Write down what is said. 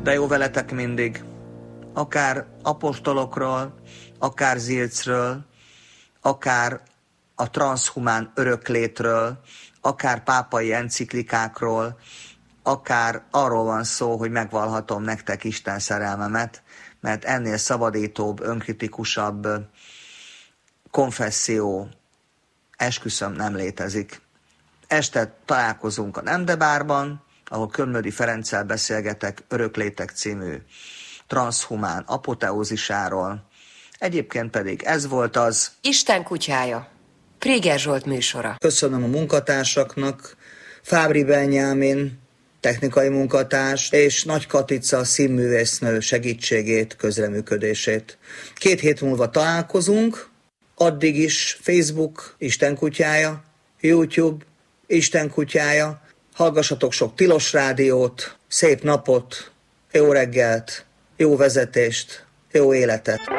De jó veletek mindig. Akár apostolokról, akár Zilcről, akár a transzhumán öröklétről, akár pápai enciklikákról, akár arról van szó, hogy megvallhatom nektek Isten szerelmemet, mert ennél szabadítóbb, önkritikusabb konfesszió, esküszöm, nem létezik. Este találkozunk a Nemdebárban, ahol Körmödi Ferenccel beszélgetek Öröklétek című transzhumán apoteózisáról. Egyébként pedig ez volt az Isten kutyája, Préger Zsolt műsora. Köszönöm a munkatársaknak, Fábri Benyámin, technikai munkatárs, és Nagy Katica színművésznő segítségét, közreműködését. 2 hét múlva találkozunk, addig is Facebook, Isten kutyája, YouTube, Isten kutyája, hallgassatok sok tilos rádiót, szép napot, jó reggelt, jó vezetést, jó életet!